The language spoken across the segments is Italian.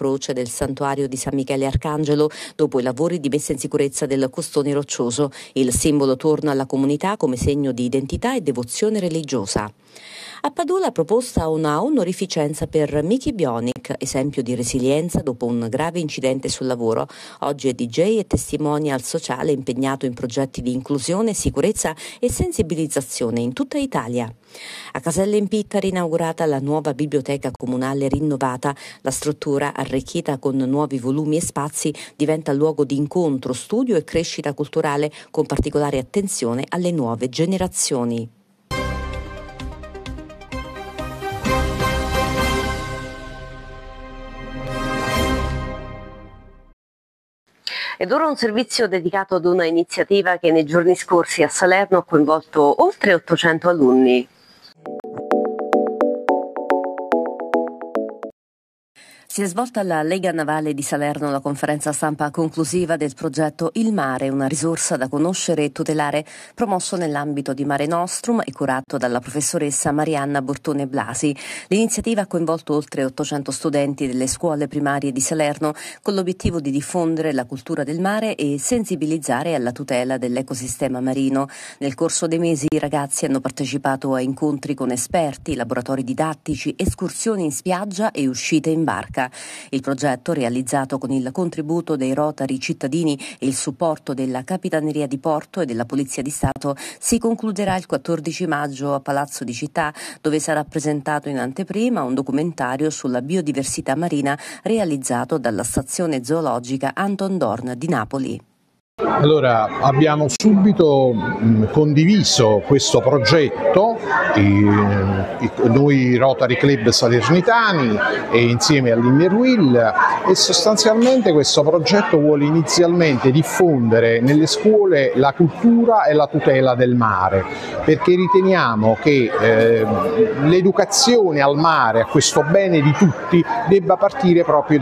croce del santuario di San Michele Arcangelo dopo i lavori di messa in sicurezza del costone roccioso. Il simbolo torna alla comunità come segno di identità e devozione religiosa. A Padula la proposta una onorificenza per Miki Bionic, esempio di resilienza dopo un grave incidente sul lavoro. Oggi è DJ e testimonial sociale impegnato in progetti di inclusione, sicurezza e sensibilizzazione in tutta Italia. A Caselle in Pittari inaugurata la nuova biblioteca comunale rinnovata. La struttura, arricchita con nuovi volumi e spazi, diventa luogo di incontro, studio e crescita culturale con particolare attenzione alle nuove generazioni. Ed ora un servizio dedicato ad una iniziativa che nei giorni scorsi a Salerno ha coinvolto oltre 800 alunni. Si è svolta alla Lega Navale di Salerno la conferenza stampa conclusiva del progetto Il Mare, una risorsa da conoscere e tutelare, promosso nell'ambito di Mare Nostrum e curato dalla professoressa Marianna Bortone Blasi. L'iniziativa ha coinvolto oltre 800 studenti delle scuole primarie di Salerno con l'obiettivo di diffondere la cultura del mare e sensibilizzare alla tutela dell'ecosistema marino. Nel corso dei mesi i ragazzi hanno partecipato a incontri con esperti, laboratori didattici, escursioni in spiaggia e uscite in barca. Il progetto, realizzato con il contributo dei Rotary cittadini e il supporto della Capitaneria di Porto e della Polizia di Stato, si concluderà il 14 maggio a Palazzo di Città, dove sarà presentato in anteprima un documentario sulla biodiversità marina realizzato dalla stazione zoologica Anton Dorn di Napoli. Allora, abbiamo subito condiviso questo progetto, noi Rotary Club Salernitani e insieme all'Innerwill, e sostanzialmente questo progetto vuole inizialmente diffondere nelle scuole la cultura e la tutela del mare, perché riteniamo che l'educazione al mare, a questo bene di tutti, debba partire proprio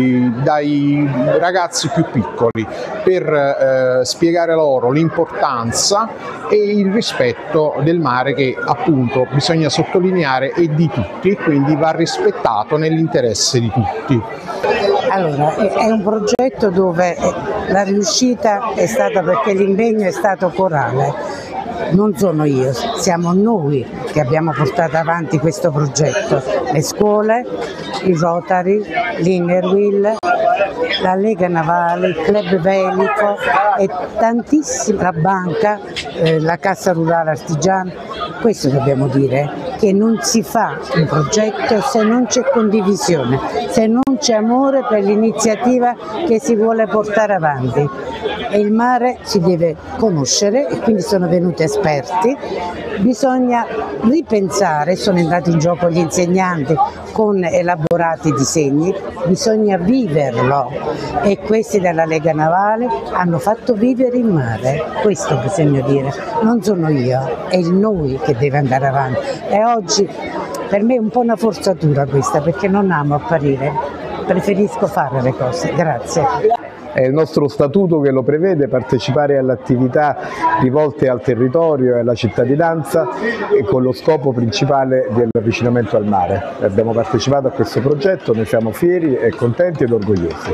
dai ragazzi più piccoli, per spiegare loro l'importanza e il rispetto del mare, che appunto bisogna sottolineare è di tutti e quindi va rispettato nell'interesse di tutti. Allora, è un progetto dove la riuscita è stata perché l'impegno è stato corale. Non sono io, siamo noi che abbiamo portato avanti questo progetto, le scuole, il Rotary, l'Innerwill, la Lega Navale, il Club Velico e tantissimi, la banca, la Cassa Rurale Artigiana. Questo dobbiamo dire, che non si fa un progetto se non c'è condivisione, se non c'è amore per l'iniziativa che si vuole portare avanti. E il mare si deve conoscere e quindi sono venuti esperti, bisogna ripensare, sono entrati in gioco gli insegnanti con elaborati disegni, bisogna viverlo e questi della Lega Navale hanno fatto vivere il mare, questo bisogna dire, non sono io, è il noi che deve andare avanti e oggi per me è un po' una forzatura questa perché non amo apparire, preferisco fare le cose, grazie. È il nostro statuto che lo prevede, partecipare alle attività rivolte al territorio e alla cittadinanza e con lo scopo principale dell'avvicinamento al mare. Abbiamo partecipato a questo progetto, ne siamo fieri e contenti ed orgogliosi.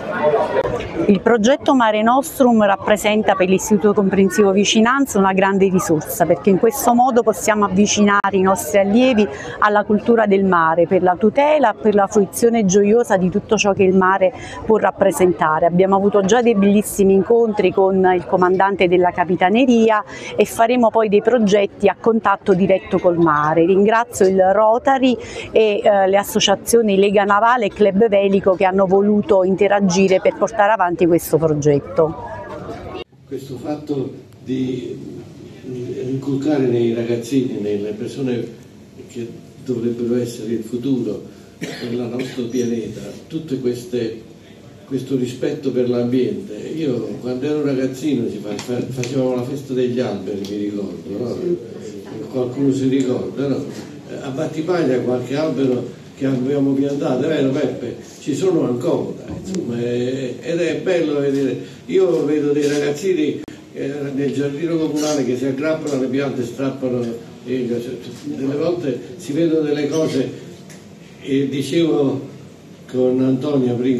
Il progetto Mare Nostrum rappresenta per l'Istituto Comprensivo Vicinanza una grande risorsa perché in questo modo possiamo avvicinare i nostri allievi alla cultura del mare per la tutela, per la fruizione gioiosa di tutto ciò che il mare può rappresentare. Abbiamo avuto già dei bellissimi incontri con il comandante della Capitaneria e faremo poi dei progetti a contatto diretto col mare. Ringrazio il Rotary e le associazioni Lega Navale e Club Velico che hanno voluto interagire per portare avanti questo progetto. Questo fatto di inculcare nei ragazzini, nelle persone che dovrebbero essere il futuro del nostro pianeta, tutto questo rispetto per l'ambiente. Io quando ero ragazzino facevamo la festa degli alberi, mi ricordo, no? Qualcuno si ricorda, no? A Battipaglia qualche albero che abbiamo piantato, è vero Peppe? Ci sono ancora, insomma, ed è bello vedere. Io vedo dei ragazzini nel giardino comunale che si aggrappano alle piante, strappano, delle volte si vedono delle cose e dicevo con Antonia prima